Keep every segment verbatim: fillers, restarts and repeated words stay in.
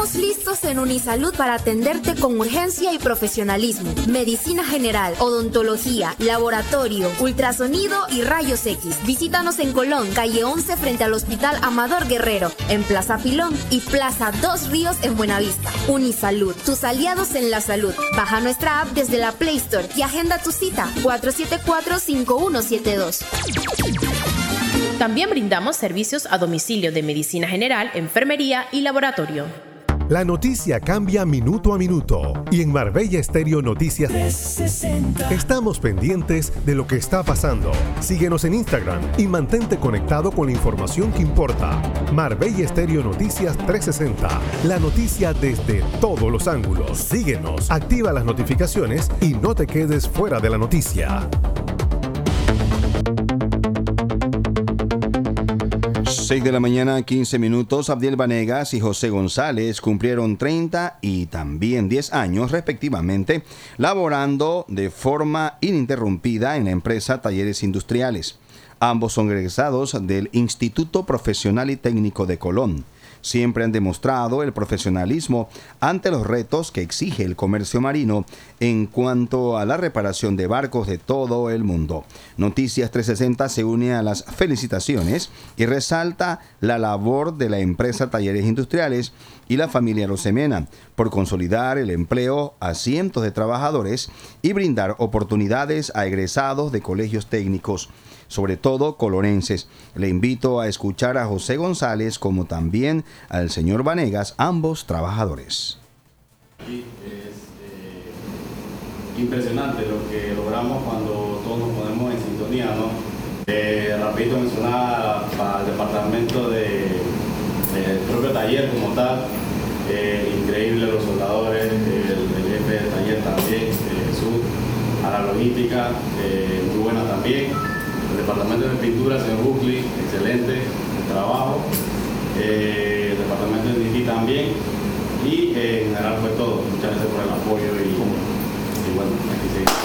Estamos listos en Unisalud para atenderte con urgencia y profesionalismo. Medicina general, odontología, laboratorio, ultrasonido y rayos X. Visítanos en Colón, calle once frente al Hospital Amador Guerrero, en Plaza Pilón y Plaza Dos Ríos en Buenavista. Unisalud, tus aliados en la salud. Baja nuestra app desde la Play Store y agenda tu cita cuatro siete cuatro, cinco uno siete dos. También brindamos servicios a domicilio de medicina general, enfermería y laboratorio. La noticia cambia minuto a minuto y en Marbella Estéreo Noticias trescientos sesenta estamos pendientes de lo que está pasando. Síguenos en Instagram y mantente conectado con la información que importa. Marbella Estéreo Noticias trescientos sesenta, la noticia desde todos los ángulos. Síguenos, activa las notificaciones y no te quedes fuera de la noticia. seis de la mañana, quince minutos. Abdiel Vanegas y José González cumplieron treinta y también diez años respectivamente, laborando de forma ininterrumpida en la empresa Talleres Industriales. Ambos son egresados del Instituto Profesional y Técnico de Colón. Siempre han demostrado el profesionalismo ante los retos que exige el comercio marino en cuanto a la reparación de barcos de todo el mundo. Noticias trescientos sesenta se une a las felicitaciones y resalta la labor de la empresa Talleres Industriales y la familia Rosemena por consolidar el empleo a cientos de trabajadores y brindar oportunidades a egresados de colegios técnicos, sobre todo colorenses. Le invito a escuchar a José González como también al señor Vanegas, ambos trabajadores. Sí, es eh, impresionante lo que logramos cuando todos nos ponemos en sintonía, ¿no? Eh, rapidito mencionar para el departamento de, del propio taller como tal, eh, increíble los soldadores, el, el jefe del taller también, eh, Jesús, a la logística, eh, muy buena también. El departamento de pintura, señor Buckley, excelente el trabajo. Eh, el departamento de D J también. Y eh, en general fue todo. Muchas gracias por el apoyo y, y bueno, aquí seguimos.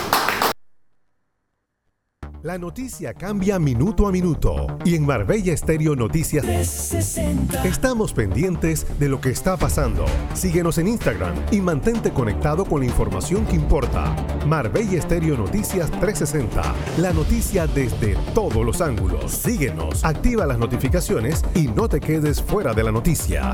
La noticia cambia minuto a minuto y en Marbella Estéreo Noticias trescientos sesenta estamos pendientes de lo que está pasando. Síguenos en Instagram y mantente conectado con la información que importa. Marbella Estéreo Noticias trescientos sesenta, la noticia desde todos los ángulos. Síguenos, activa las notificaciones y no te quedes fuera de la noticia.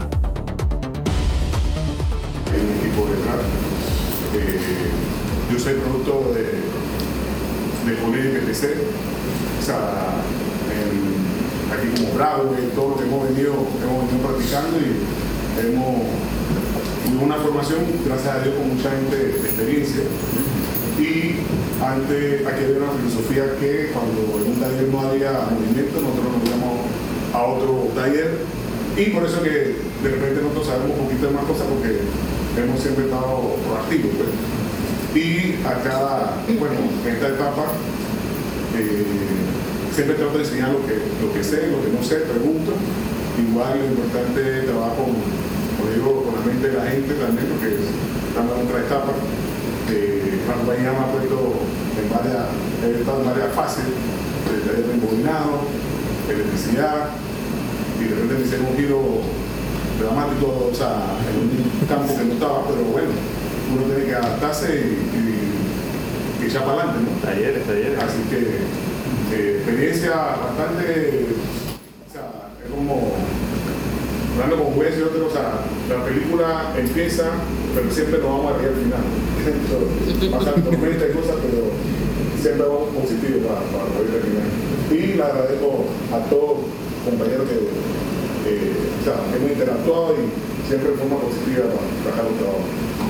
Hay un equipo detrás. Eh, yo soy producto de de Colén P T C, o sea, en, aquí como Bravo, y todo lo que hemos venido, hemos venido practicando y hemos tenido una formación, gracias a Dios, con mucha gente de experiencia. Y antes, aquí había una filosofía que cuando en un taller no había movimiento, nosotros nos íbamos a otro taller, y por eso que de repente nosotros sabemos un poquito de más cosas, porque hemos siempre estado proactivos, pues. Y acá, bueno, en esta etapa, eh, siempre trato de enseñar lo que, lo que sé, lo que no sé, pregunto. Igual lo importante es trabajar con, como digo, con la mente de la gente también, porque estamos en otra etapa. Eh, la compañía me ha puesto en varias, he estado en varias fases, de taller de embobinado, electricidad, y de repente me hicieron un giro dramático, o sea, en un campo que no estaba, pero bueno. Uno tiene que adaptarse y, y, y echar para adelante, ¿no? Talleres, talleres. Así que eh, experiencia bastante, o sea, es como, hablando con jueces y otros, o sea, la película empieza, pero siempre nos vamos a reír al final. Pasan tormentas y cosas, pero siempre vamos positivos para, para poder terminar. Y le agradezco a todos los compañeros que, eh, o sea, hemos interactuado y siempre de forma positiva para trabajar los trabajos.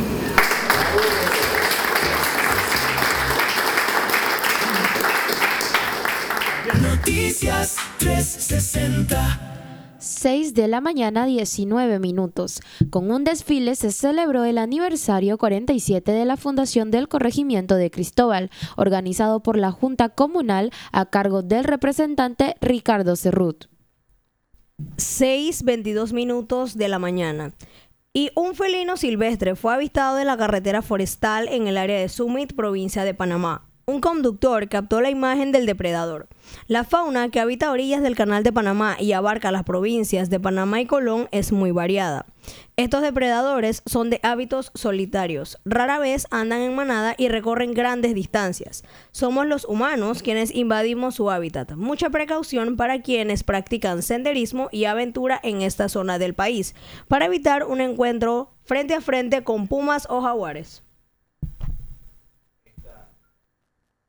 Noticias trescientos sesenta. seis de la mañana, diecinueve minutos. Con un desfile se celebró el aniversario cuarenta y siete de la fundación del Corregimiento de Cristóbal, organizado por la Junta Comunal a cargo del representante Ricardo Cerrut. seis veintidós minutos de la mañana. Y un felino silvestre fue avistado en la carretera forestal en el área de Summit, provincia de Panamá. Un conductor captó la imagen del depredador. La fauna que habita a orillas del Canal de Panamá y abarca las provincias de Panamá y Colón es muy variada. Estos depredadores son de hábitos solitarios, rara vez andan en manada y recorren grandes distancias. Somos los humanos quienes invadimos su hábitat. Mucha precaución para quienes practican senderismo y aventura en esta zona del país, para evitar un encuentro frente a frente con pumas o jaguares.